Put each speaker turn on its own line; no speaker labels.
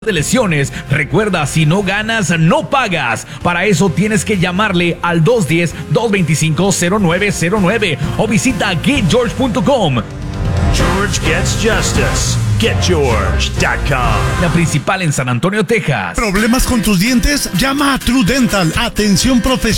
de lesiones. Recuerda, si no ganas, no pagas. Para eso tienes que llamarle al 210-225-0909 o visita getgeorge.com.
George gets justice. GetGeorge.com.
La principal en San Antonio, Texas.
¿Problemas con tus dientes? Llama a True Dental. Atención profesional.